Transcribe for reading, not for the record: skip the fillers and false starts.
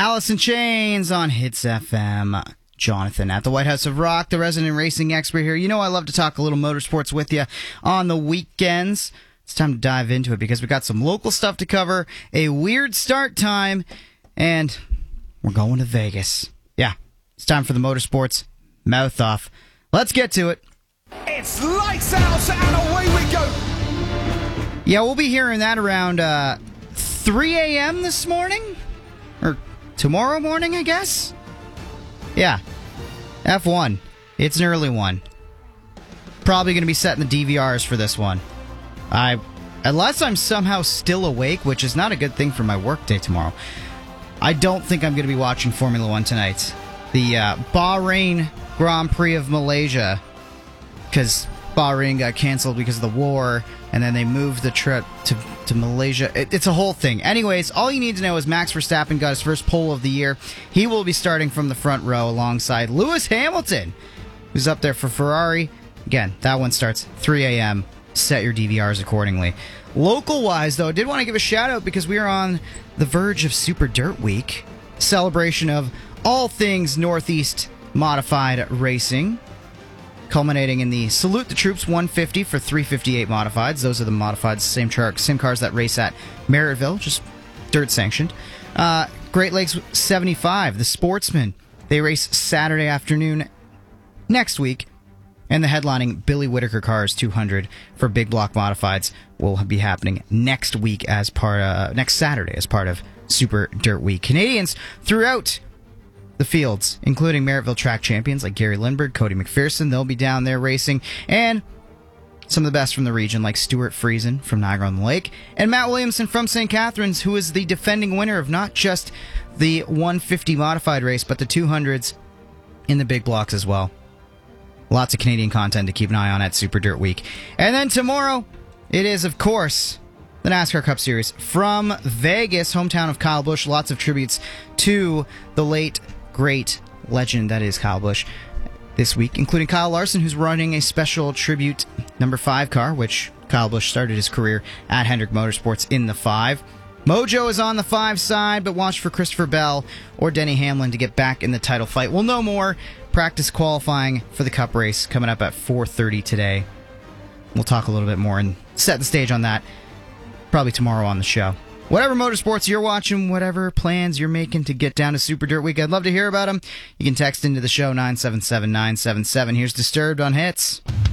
Alice in Chains on Hits FM. Jonathan at the White House of Rock, the resident racing expert here. You know I love to talk a little motorsports with you on the weekends. It's time to dive into it because we got some local stuff to cover, a weird start time, and we're going to Vegas. Yeah, it's time for the motorsports mouth off. Let's get to it. It's lights out and away we go. Yeah, we'll be hearing that around 3 a.m. this morning, or tomorrow morning, I guess. Yeah, F1. It's an early one. Probably going to be setting the DVRs for this one. Unless I'm somehow still awake, which is not a good thing for my workday tomorrow. I don't think I'm going to be watching Formula One tonight. The Bahrain Grand Prix of Malaysia, because Bahrain got canceled because of the war, and then they moved the trip to Malaysia. It's a whole thing. Anyways, all you need to know is Max Verstappen got his first pole of the year. He will be starting from the front row alongside Lewis Hamilton, who's up there for Ferrari. Again, that one starts 3 a.m. Set your DVRs accordingly. Local-wise, though, I did want to give a shout-out because we are on the verge of Super Dirt Week, celebration of all things Northeast modified racing, culminating in the Salute the Troops 150 for 358 modifieds. Those are the modifieds, same cars that race at Merrittville, just dirt sanctioned. Great Lakes 75, the Sportsman. They race Saturday afternoon next week. And the headlining Billy Whitaker Cars 200 for big block modifieds will be happening next week next Saturday as part of Super Dirt Week. Canadians throughout the fields, including Merrittville track champions like Gary Lindbergh, Cody McPherson, they'll be down there racing, and some of the best from the region like Stuart Friesen from Niagara-on-the-Lake, and Matt Williamson from St. Catharines, who is the defending winner of not just the 150 modified race, but the 200s in the big blocks as well. Lots of Canadian content to keep an eye on at Super Dirt Week. And then tomorrow, it is, of course, the NASCAR Cup Series from Vegas, hometown of Kyle Busch. Lots of tributes to the late, great legend that is Kyle Busch this week, including Kyle Larson, who's running a special tribute number 5 car, which Kyle Busch started his career at Hendrick Motorsports in the 5. Mojo is on the 5 side, but watch for Christopher Bell or Denny Hamlin to get back in the title fight. We'll know more. Practice qualifying for the Cup race coming up at 4:30 today. We'll talk a little bit more and set the stage on that probably tomorrow on the show. Whatever motorsports you're watching, whatever plans you're making to get down to Super Dirt Week, I'd love to hear about them. You can text into the show 977-977. Here's Disturbed on Hits.